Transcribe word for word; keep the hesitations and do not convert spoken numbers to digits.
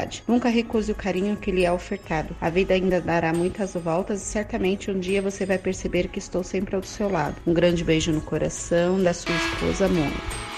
verdade. Nunca recuse o carinho que lhe é ofertado. A vida ainda dará muitas voltas e certamente um dia você vai perceber que estou sempre ao seu lado. Um grande beijo no coração da sua esposa, Mônica.